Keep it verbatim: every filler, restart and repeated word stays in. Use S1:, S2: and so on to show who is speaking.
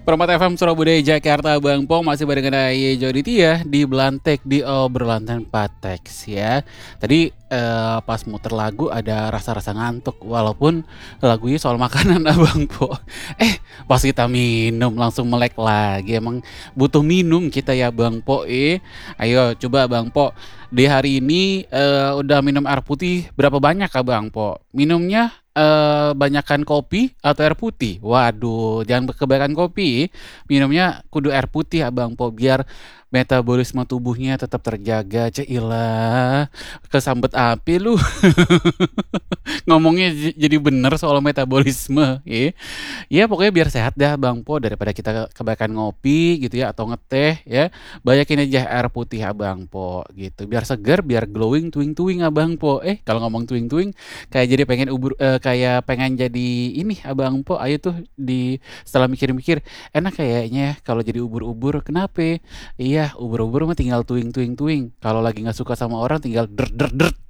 S1: Permata F M Surabaya Jakarta Bang Po masih bareng dengan Aye Joditia di Belantek di obrolan tanpa teks ya. Tadi eh, pas muter lagu ada rasa-rasa ngantuk walaupun lagunya soal makanan Abang Po. Eh pas kita minum langsung melek lagi. Emang butuh minum kita ya Bang Po. Eh ayo coba Bang Po di hari ini eh, udah minum air putih berapa banyak Abang Po? Minumnya eh banyakan kopi atau air putih? Waduh, jangan kebanyakan kopi. Minumnya kudu air putih Abang Po biar metabolisme tubuhnya tetap terjaga. Cailah, kesambet api lu. Ngomongnya j- jadi bener soal metabolisme, ya. Ya pokoknya biar sehat dah Bang Po daripada kita kebanyakan ngopi gitu ya atau ngeteh ya. Banyakin aja air putih Abang Po gitu. Biar seger, biar glowing tuing-tuing Abang Po. Eh, kalau ngomong tuing-tuing kayak jadi pengen ubur eh, kayak pengen jadi ini Abang Po. Ayo tuh di setelah mikir-mikir enak kayaknya ya kalau jadi ubur-ubur. Kenapa? Iya, ubur-ubur mah tinggal tuing-tuing-tuing. Kalau lagi nggak suka sama orang tinggal der der der